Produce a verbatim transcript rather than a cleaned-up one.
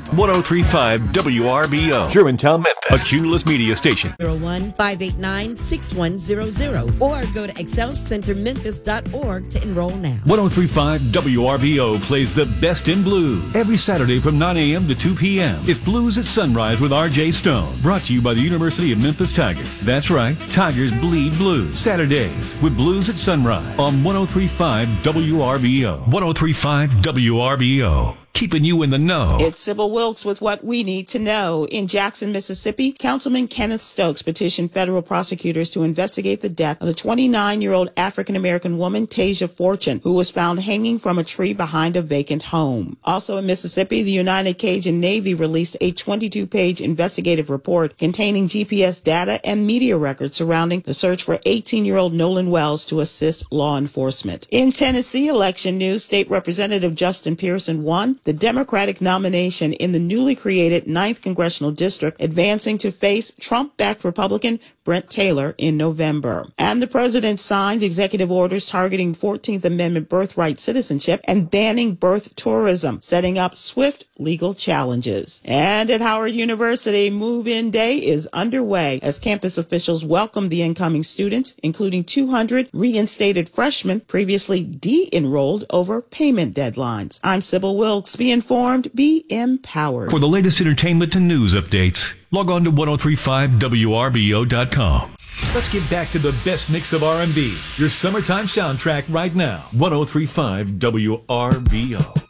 ten thirty-five W R B O. Germantown, Memphis. A Cumulus Media Station. zero one, five eight nine, six one zero zero or go to excel center memphis dot org to enroll now. ten thirty-five W R B O plays the best in blues every Saturday from nine a.m. to two p.m. It's Blues at Sunrise with R J Stone. Brought to you by the University of Memphis Tigers. That's right, Tigers bleed blues. Saturdays with Blues at Sunrise on ten thirty-five W R B O. ten thirty-five W R B O. Keeping you in the know. It's Sybil Wilkes with what we need to know. In Jackson, Mississippi, Councilman Kenneth Stokes petitioned federal prosecutors to investigate the death of the twenty-nine-year-old African-American woman, Tasia Fortune, who was found hanging from a tree behind a vacant home. Also in Mississippi, the United Cajun Navy released a twenty-two page investigative report containing G P S data and media records surrounding the search for eighteen-year-old Nolan Wells to assist law enforcement. In Tennessee election news, State Representative Justin Pearson won the Democratic nomination in the newly created ninth Congressional District, advancing to face Trump-backed Republican Brent Taylor in November. And the president signed executive orders targeting fourteenth Amendment birthright citizenship and banning birth tourism, setting up swift legal challenges. And at Howard University, move-in day is underway as campus officials welcome the incoming students, including two hundred reinstated freshmen previously de-enrolled over payment deadlines. I'm Sybil Wilkes. Be informed, be empowered. For the latest entertainment and news updates, log on to ten thirty-five W R B O dot com. Let's get back to the best mix of R and B. Your summertime soundtrack right now. ten thirty-five W R B O.